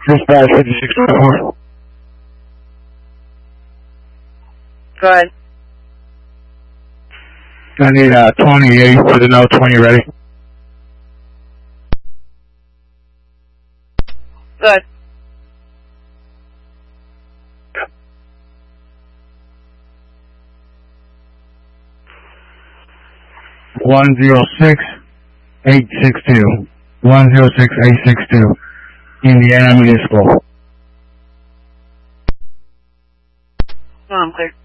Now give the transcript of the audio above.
Dispatch 5624. Go ahead. I need 28 for the no 20 ready. Go ahead. One 106-862. 106-862. Indiana Municipal. I'm clear.